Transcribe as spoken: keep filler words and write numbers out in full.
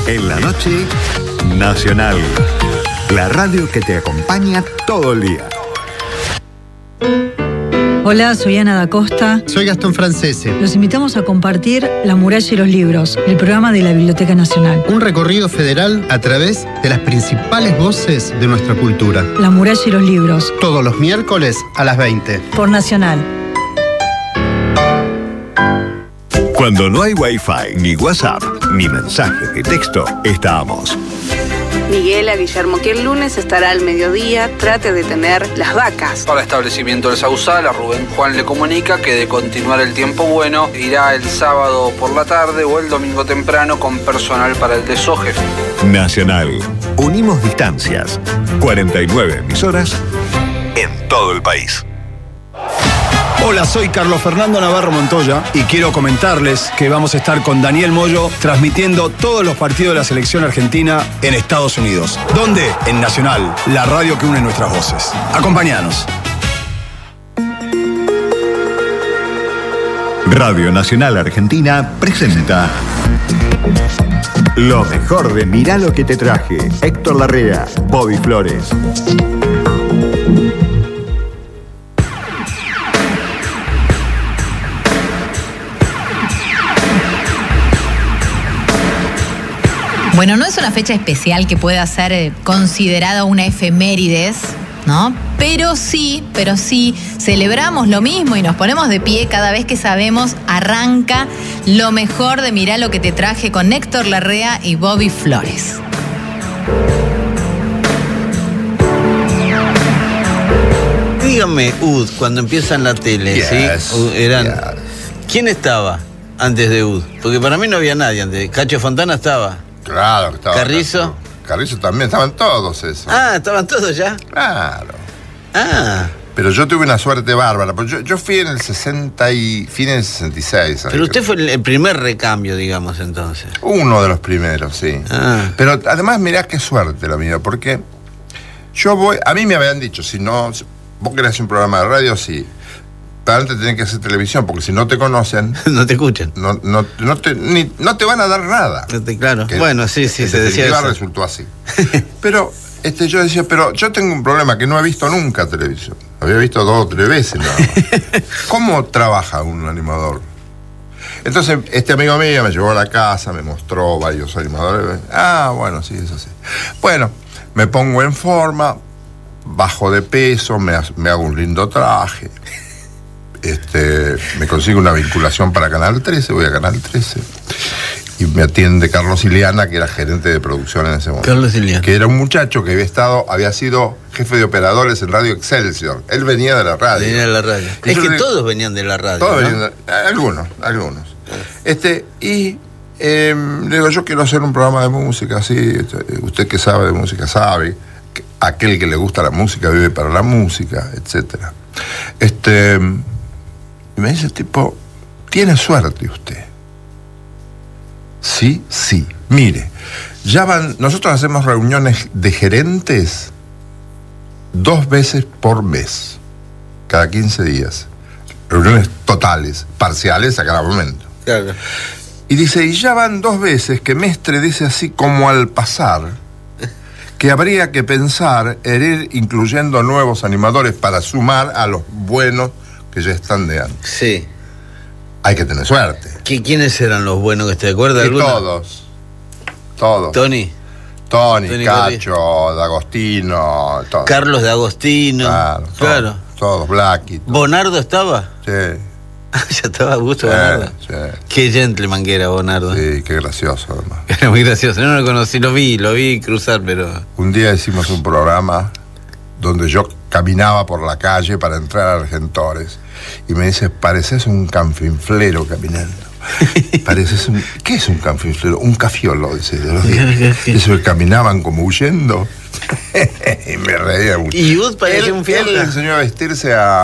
En la noche, Nacional. La radio que te acompaña todo el día. Hola, soy Ana da Costa. Soy Gastón Francese. Los invitamos a compartir La Muralla y los Libros, el programa de la Biblioteca Nacional. Un recorrido federal a través de las principales voces de nuestra cultura. La Muralla y los Libros. Todos los miércoles a las veinte. Por Nacional. Cuando no hay Wi-Fi, ni WhatsApp, ni mensaje de texto, estamos. Miguel a Guillermo que el lunes estará al mediodía, trate de tener las vacas. Para establecimiento del Sausal, a Rubén Juan le comunica que de continuar el tiempo bueno, irá el sábado por la tarde o el domingo temprano con personal para el desoje. Nacional. Unimos distancias. cuarenta y nueve emisoras en todo el país. Hola, soy Carlos Fernando Navarro Montoya y quiero comentarles que vamos a estar con Daniel Moyo transmitiendo todos los partidos de la selección argentina en Estados Unidos. ¿Dónde? En Nacional, la radio que une nuestras voces. Acompáñanos. Radio Nacional Argentina presenta lo mejor de Mirá lo que te traje. Héctor Larrea, Bobby Flores. Bueno, no es una fecha especial que pueda ser considerada una efemérides, ¿no? Pero sí, pero sí, celebramos lo mismo y nos ponemos de pie cada vez que sabemos arranca lo mejor de Mirá lo que te traje con Héctor Larrea y Bobby Flores. Díganme, U D, cuando empieza en la tele, yes, ¿sí? U D, eran... yes. ¿Quién estaba antes de U D? Porque para mí no había nadie antes. Cacho Fontana estaba. Claro que estaba. ¿Carrizo? Carrizo también, estaban todos esos. Ah, ¿estaban todos ya? Claro. Ah. Pero yo tuve una suerte bárbara, porque yo, yo fui en el sesenta y... fines del sesenta y seis. Pero usted fue el, el primer recambio, digamos, entonces. Uno de los primeros, sí. Ah. Pero además, mirá qué suerte la mía, porque yo voy... A mí me habían dicho, si no... Vos querés hacer un programa de radio, sí. Antes tenés que hacer televisión, porque si no te conocen... no te escuchan. No, no, no, te, ni, no te van a dar nada. No te, claro. Que, bueno, sí, sí, se decía eso. Resultó así. Pero este, yo decía, pero yo tengo un problema que no he visto nunca televisión. Había visto dos o tres veces nada más. ¿Cómo trabaja un animador? Entonces, este amigo mío me llevó a la casa, me mostró varios animadores. Ah, bueno, sí, eso sí. Bueno, me pongo en forma, bajo de peso, me, me hago un lindo traje. Este, me consigo una vinculación para Canal trece, voy a Canal trece y me atiende Carlos Iliana, que era gerente de producción en ese momento. Carlos Iliana. Que era un muchacho que había estado, había sido jefe de operadores en Radio Excelsior. Él venía de la radio. Venía de la radio. Y es que le, todos venían de la radio. Todos ¿no? venían de, algunos, algunos. Este, y eh, le digo, yo quiero hacer un programa de música, así, usted que sabe de música sabe, que aquel que le gusta la música vive para la música, etcétera. Este. Y me dice el tipo, tiene suerte usted. Sí, sí. Mire, ya van, nosotros hacemos reuniones de gerentes dos veces por mes, cada quince días. Reuniones totales, parciales a cada momento. Claro. Y dice, y ya van dos veces que Mestre dice así como al pasar, que habría que pensar en ir incluyendo nuevos animadores para sumar a los buenos que ya están de antes. Sí. Hay que tener suerte. ¿Qué, ¿Quiénes eran los buenos que te acuerdas? Y todos. Todos. Tony. Tony, Tony Cacho, D'Agostino, todos. Carlos D'Agostino. Claro. Todos, claro. Todos, Blackie. Todos. ¿Bonardo estaba? Sí. Ya estaba a gusto Sí, Bonardo. sí. Qué gentleman que era Bonardo. Sí, qué gracioso, además. Era muy gracioso. No lo conocí, lo vi, lo vi cruzar, pero... Un día hicimos un programa donde yo caminaba por la calle para entrar a Argentores y me dice, pareces un canfinflero caminando. Pareces un... ¿Qué es un canfinflero? Un cafiolo, dice. De los días. Eso que caminaban como huyendo. Y me reía mucho. Y Ud parecía él, un fiel. Él le enseñó a vestirse a